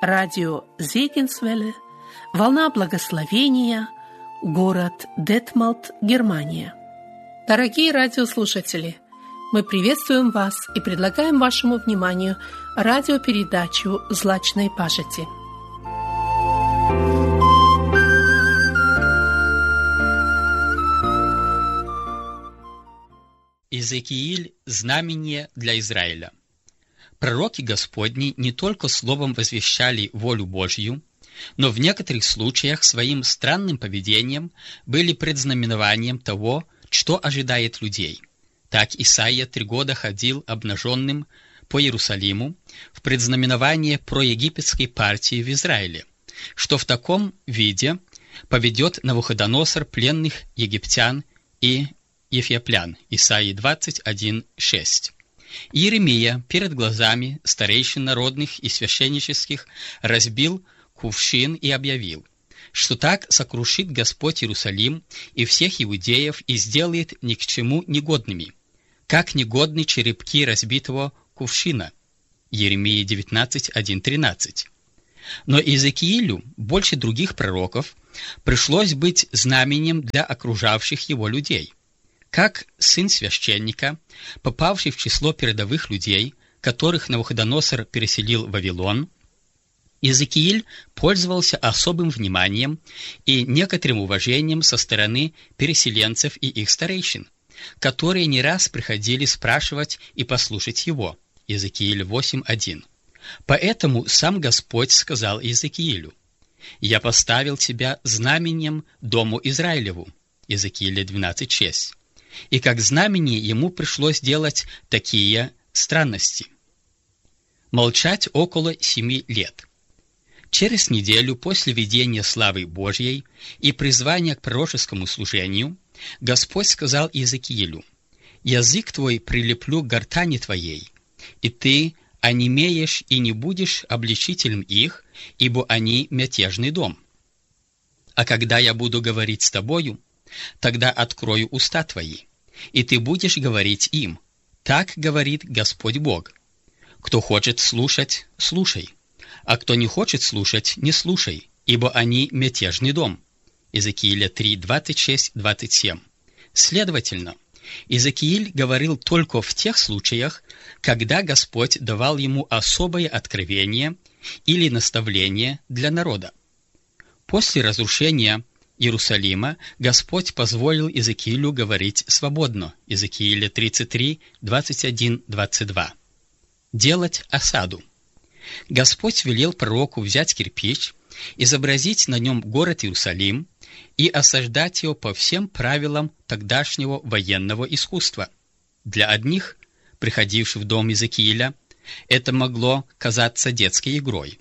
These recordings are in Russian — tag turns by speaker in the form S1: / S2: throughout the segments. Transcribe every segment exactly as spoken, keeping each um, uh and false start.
S1: радио Зегенсвелле, волна благословения, город Детмолд, Германия. Дорогие радиослушатели, мы приветствуем вас и предлагаем вашему вниманию радиопередачу «Злачной пажити».
S2: Иезекииль – знамение для Израиля. Пророки Господни не только словом возвещали волю Божью, но в некоторых случаях своим странным поведением были предзнаменованием того, что ожидает людей. Так Исаия три года ходил обнаженным по Иерусалиму в предзнаменование проегипетской партии в Израиле, что в таком виде поведет Навуходоносор пленных египтян и ефиоплян. Исаии двадцать один шесть. Иеремия перед глазами старейшин народных и священнических разбил кувшин и объявил, что так сокрушит Господь Иерусалим и всех иудеев и сделает ни к чему негодными, как негодны черепки разбитого кувшина. Иеремия девятнадцать один тринадцать. Но Иезекиилю больше других пророков пришлось быть знаменем для окружавших его людей. Как сын священника, попавший в число передовых людей, которых Навуходоносор переселил в Вавилон, Иезекииль пользовался особым вниманием и некоторым уважением со стороны переселенцев и их старейшин, которые не раз приходили спрашивать и послушать его. Иезекииль восемь один. Поэтому сам Господь сказал Иезекиилю: «Я поставил тебя знаменем дому Израилеву». Иезекииля двенадцать шесть. И как знамение ему пришлось делать такие странности. Молчать около семи лет. Через неделю после видения славы Божьей и призвания к пророческому служению Господь сказал Иезекиилю: «Язык твой прилеплю к гортани твоей, и ты онемеешь и не будешь обличителем их, ибо они мятежный дом. А когда я буду говорить с тобою, тогда открою уста твои, и ты будешь говорить им. Так говорит Господь Бог. Кто хочет слушать, слушай, а кто не хочет слушать, не слушай, ибо они мятежный дом». Иезекииля три двадцать шесть двадцать семь. Следовательно, Иезекииль говорил только в тех случаях, когда Господь давал ему особое откровение или наставление для народа. После разрушения Иерусалима Господь позволил Иезекиилю говорить свободно. Иезекииля тридцать три двадцать один двадцать два. Делать осаду. Господь велел пророку взять кирпич, изобразить на нем город Иерусалим и осаждать его по всем правилам тогдашнего военного искусства. Для одних, приходивших в дом Иезекииля, это могло казаться детской игрой,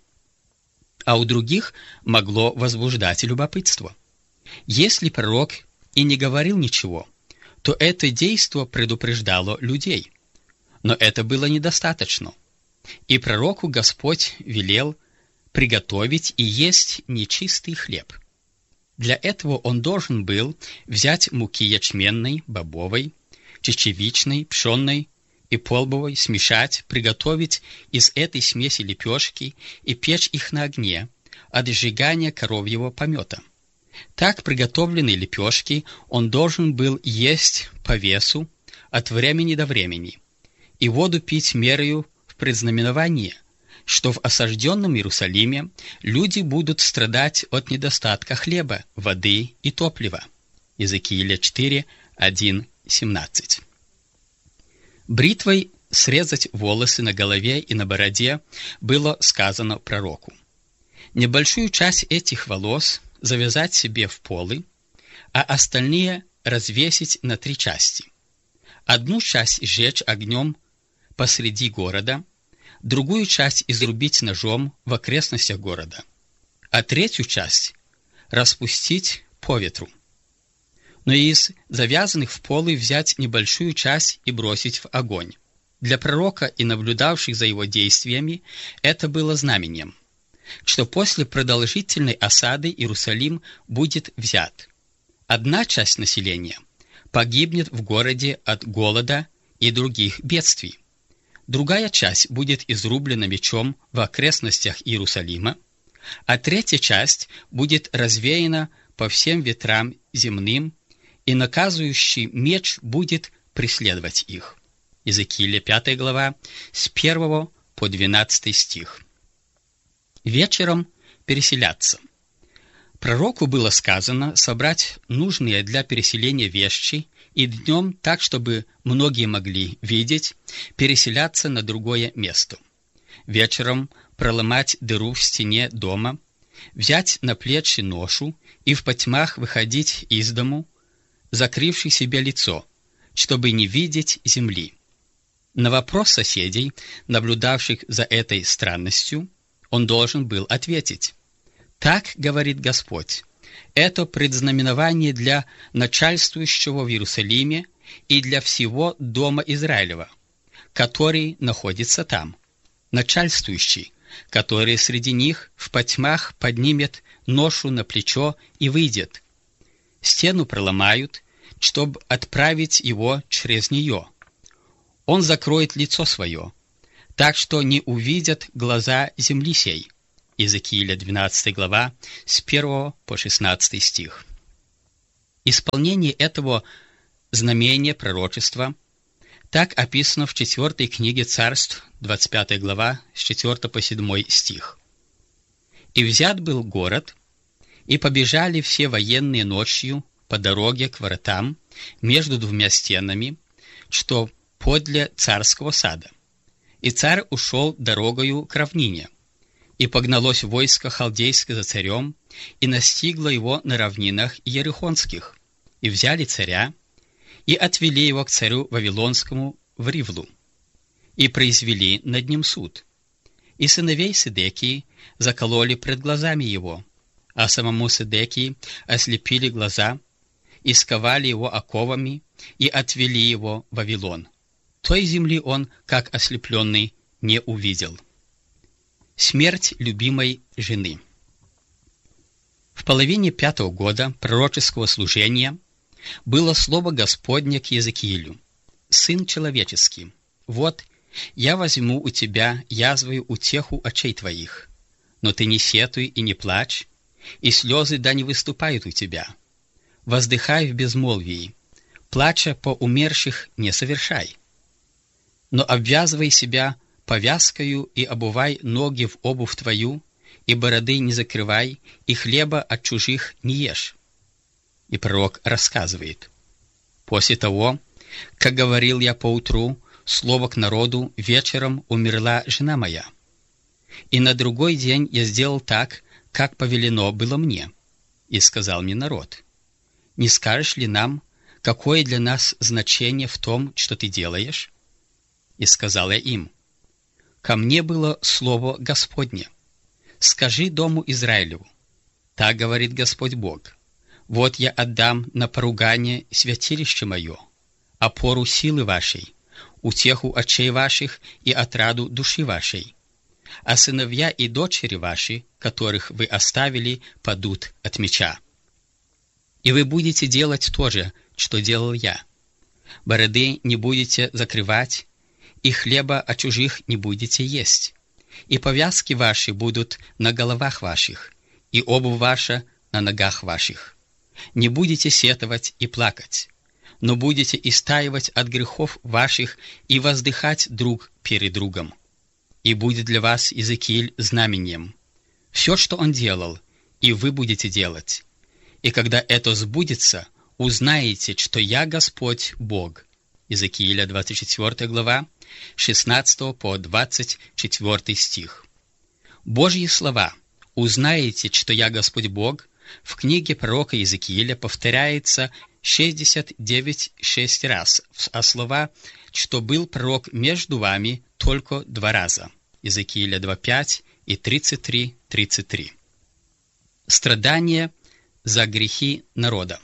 S2: а у других могло возбуждать любопытство. Если пророк и не говорил ничего, то это действо предупреждало людей. Но это было недостаточно. И пророку Господь велел приготовить и есть нечистый хлеб. Для этого он должен был взять муки ячменной, бобовой, чечевичной, пшенной и полбовой, смешать, приготовить из этой смеси лепешки и печь их на огне от сжигания коровьего помета. Так приготовленные лепешки он должен был есть по весу от времени до времени, и воду пить мерою в предзнаменование, что в осажденном Иерусалиме люди будут страдать от недостатка хлеба, воды и топлива. Иезекииля четыре один семнадцать. Бритвой срезать волосы на голове и на бороде было сказано пророку. Небольшую часть этих волос завязать себе в полы, а остальные развесить на три части. Одну часть сжечь огнем посреди города, другую часть изрубить ножом в окрестностях города, а третью часть распустить по ветру. Но из завязанных в полы взять небольшую часть и бросить в огонь. Для пророка и наблюдавших за его действиями это было знамением, что после продолжительной осады Иерусалим будет взят. Одна часть населения погибнет в городе от голода и других бедствий. другая часть будет изрублена мечом в окрестностях Иерусалима, а третья часть будет развеяна по всем ветрам земным, и наказующий меч будет преследовать их. Иезекииля пятая глава, с первого по двенадцатый стих. Вечером переселяться. Пророку было сказано собрать нужные для переселения вещи и днем так, чтобы многие могли видеть, переселяться на другое место. Вечером проломать дыру в стене дома, взять на плечи ношу и в потьмах выходить из дому, закрывший себе лицо, чтобы не видеть земли. На вопрос соседей, наблюдавших за этой странностью, он должен был ответить: «Так говорит Господь, это предзнаменование для начальствующего в Иерусалиме и для всего дома Израилева, который находится там. Начальствующий, который среди них в потьмах поднимет ношу на плечо и выйдет. Стену проломают, чтобы отправить его через нее. Он закроет лицо свое, так что не увидят глаза земли сей». Иезекииля двенадцатая глава, с первого по шестнадцатый стих. Исполнение этого знамения пророчества так описано в четвертой книге Царств, двадцать пятая глава, с четвёртого по седьмой стих. «И взят был город, и побежали все военные ночью по дороге к воротам между двумя стенами, что подле царского сада. И царь ушел дорогою к равнине, и погналось войско халдейское за царем, и настигло его на равнинах иерихонских, и взяли царя, и отвели его к царю Вавилонскому в Ривлу, и произвели над ним суд. И сыновей Седекии закололи пред глазами его, а самому Седекии ослепили глаза, и сковали его оковами, и отвели его в Вавилон. Той земли он, как ослепленный, не увидел». Смерть любимой жены. В половине пятого года пророческого служения было слово Господне к Иезекиилю: «Сын человеческий, вот я возьму у тебя язвою утеху очей твоих, но ты не сетуй и не плачь, и слезы да не выступают у тебя. Воздыхай в безмолвии, плача по умерших не совершай. Но обвязывай себя повязкою и обувай ноги в обувь твою, и бороды не закрывай, и хлеба от чужих не ешь». И пророк рассказывает: «После того, как говорил я поутру слово к народу, вечером умерла жена моя. И на другой день я сделал так, как повелено было мне. И сказал мне народ: не скажешь ли нам, какое для нас значение в том, что ты делаешь? И сказал я им: ко мне было слово Господне: скажи дому Израилеву, так говорит Господь Бог: вот я отдам на поругание святилище мое, опору силы вашей, утеху очей ваших и отраду души вашей. А сыновья и дочери ваши, которых вы оставили, падут от меча. И вы будете делать то же, что делал я. Бороды не будете закрывать, и хлеба от чужих не будете есть. И повязки ваши будут на головах ваших, и обувь ваша на ногах ваших. Не будете сетовать и плакать, но будете истаивать от грехов ваших и воздыхать друг перед другом. И будет для вас Иезекииль знамением. Все, что он делал, и вы будете делать. И когда это сбудется, узнаете, что я Господь Бог». Иезекииля двадцать четвёртая глава, шестнадцатого по двадцать четвёртый стих. Божьи слова «Узнаете, что я Господь Бог» в книге пророка Иезекииля повторяется шестьдесят девять шесть раз, а слова «что был пророк между вами» только два раза. Иезекииля два пять и тридцать три тридцать три. Страдания за грехи народа.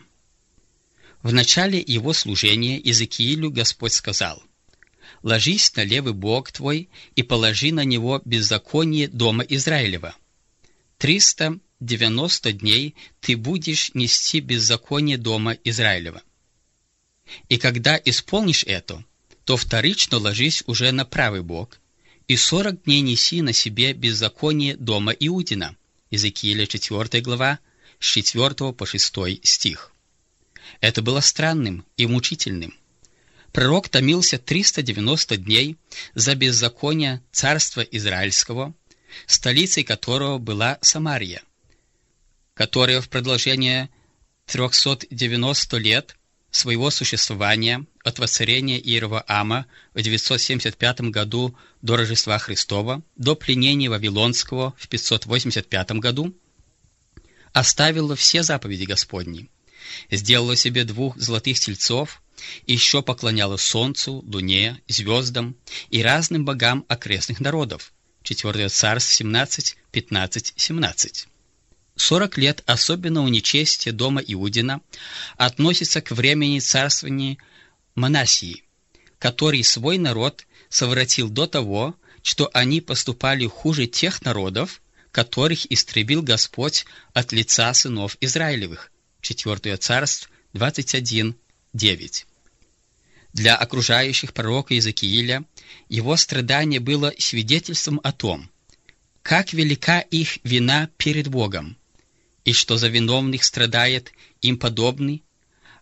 S2: В начале его служения Иезекиилю Господь сказал: «Ложись на левый бок твой и положи на него беззаконие дома Израилева. Триста девяносто дней ты будешь нести беззаконие дома Израилева. И когда исполнишь это, то вторично ложись уже на правый бок, и сорок дней неси на себе беззаконие дома Иудина». Иезекииля четвёртая глава, с четвёртого по шестой стих. Это было странным и мучительным. Пророк томился триста девяносто дней за беззаконие царства Израильского, столицей которого была Самария, которая в продолжение трехсот девяноста лет своего существования от воцарения Иеровоама в девятьсот семьдесят пятом году до Рождества Христова до пленения Вавилонского в пятьсот восемьдесят пятом году оставила все заповеди Господни, сделала себе двух золотых тельцов, еще поклоняла солнцу, луне, звездам и разным богам окрестных народов. четвёртое Царств семнадцать, пятнадцать, семнадцать. Сорок лет особенного нечестия дома Иудина относится к времени царствования Манассии, который свой народ совратил до того, что они поступали хуже тех народов, которых истребил Господь от лица сынов Израилевых. четвёртое Царств двадцать один, девять. Для окружающих пророка Иезекииля его страдание было свидетельством о том, как велика их вина перед Богом, и что за виновных страдает им подобный,